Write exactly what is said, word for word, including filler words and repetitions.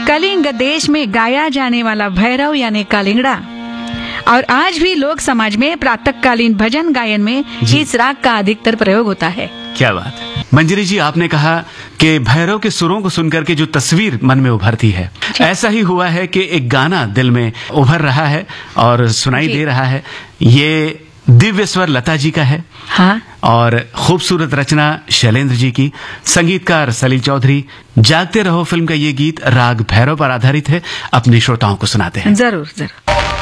कलिंग देश में गाया जाने वाला भैरव यानी कालिंगड़ा, और आज भी लोक समाज में प्रातःकालीन भजन गायन में इस राग का अधिकतर प्रयोग होता है। क्या बात है मंजरी जी, आपने कहा कि भैरव के सुरों को सुनकर के जो तस्वीर मन में उभरती है, ऐसा ही हुआ है कि एक गाना दिल में उभर रहा है और सुनाई दे रहा है। ये दिव्य स्वर लता जी का है, हाँ, और खूबसूरत रचना शैलेंद्र जी की, संगीतकार सलील चौधरी। जागते रहो फिल्म का ये गीत राग भैरव पर आधारित है, अपने श्रोताओं को सुनाते हैं। जरूर जरूर।